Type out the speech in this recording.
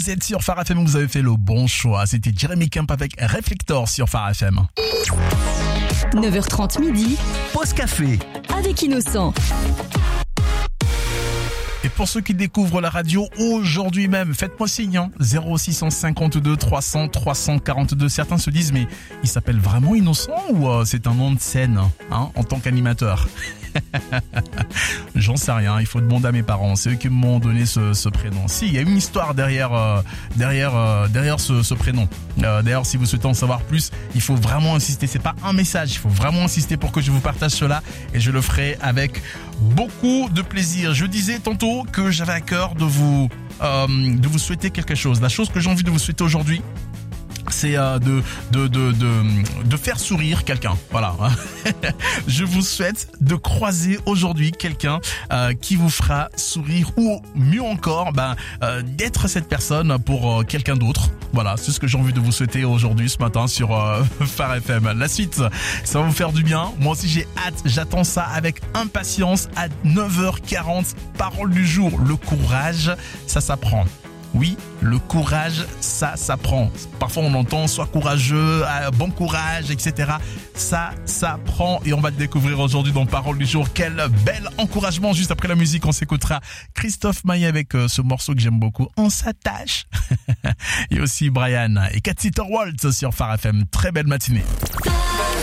Vous êtes sur Phare FM, vous avez fait le bon choix. C'était Jeremy Camp avec Reflector sur Phare FM. 9h30 midi, Pause café. avec Innocent. Et pour ceux qui découvrent la radio aujourd'hui même, faites-moi signe, 0652 300 342. Certains se disent, mais il s'appelle vraiment Innocent ou c'est un nom de scène en tant qu'animateur? J'en sais rien, il faut demander à mes parents, c'est eux qui m'ont donné ce prénom. Si, il y a une histoire derrière ce prénom. D'ailleurs, si vous souhaitez en savoir plus, il faut vraiment insister, c'est pas un message, il faut vraiment insister pour que je vous partage cela et je le ferai avec beaucoup de plaisir. Je disais tantôt que j'avais à cœur de vous souhaiter quelque chose. La chose que j'ai envie de vous souhaiter aujourd'hui, c'est de faire sourire quelqu'un. Voilà. Je vous souhaite de croiser aujourd'hui quelqu'un qui vous fera sourire, ou mieux encore, d'être cette personne pour quelqu'un d'autre. Voilà, c'est ce que j'ai envie de vous souhaiter aujourd'hui, ce matin, sur Phare FM. La suite, ça va vous faire du bien. Moi aussi, j'ai hâte. J'attends ça avec impatience. À 9h40, parole du jour. Le courage, ça s'apprend. Oui, le courage, ça s'apprend. Parfois, on entend sois courageux, bon courage, etc. Ça s'apprend et on va le découvrir aujourd'hui dans Parole du jour. Quel bel encouragement. Juste après la musique, on s'écoutera Christophe Maé avec ce morceau que j'aime beaucoup. On s'attache. Et aussi Brian et Cathy Torwalt sur Phare FM. Très belle matinée.